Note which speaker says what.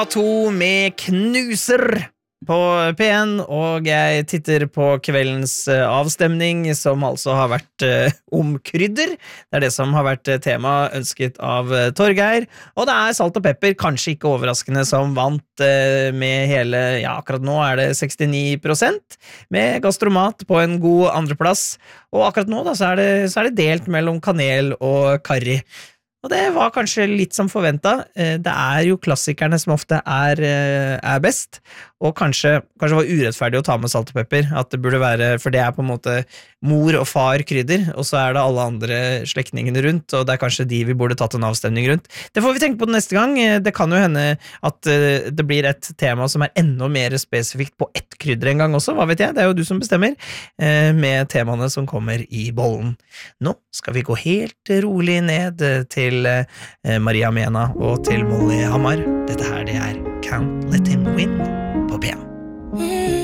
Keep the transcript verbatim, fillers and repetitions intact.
Speaker 1: To med knuser på P en, og jeg titter på kveldens eh, avstemning, som altså har vært eh, om krydder. Det er det som har vært eh, tema ønsket av eh, Torgeir, og det er salt og pepper, kanskje ikke overraskende, som vant eh, med hele, ja, akkurat nå er det sekstini prosent, med gastromat på en god andreplass, og akkurat nå da, så er det, så er det delt mellom kanel og karri. Og det var kanskje litt som forventet. Det er jo klassikerne som ofte er, er best, og kanskje, kanskje var urettferdig å ta med salt og pepper, at det burde være, for det er på en måte mor og far krydder, og så er det alle andre slektningene rundt, og det er kanskje de vi burde tatt en avstemning rundt. Det får vi tenke på den neste gang. Det kan jo hende at det blir et tema som er enda mer spesifikt på ett krydder en gang også, hva vet jeg? Det er jo du som bestemmer, med temaene som kommer i bollen. Nå skal vi gå helt rolig ned til Maria Mena og til Molly Hammar. Dette her, det er Can't Let Him Win på P en.